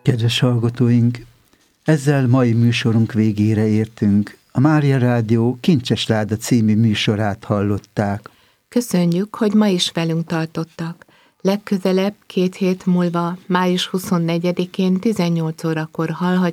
Kedves hallgatóink, ezzel mai műsorunk végére értünk. A Mária Rádió Kincses Láda című műsorát hallották. Köszönjük, hogy ma is velünk tartottak. Legközelebb 2 hét múlva, május 24-én 18 órakor hallhatják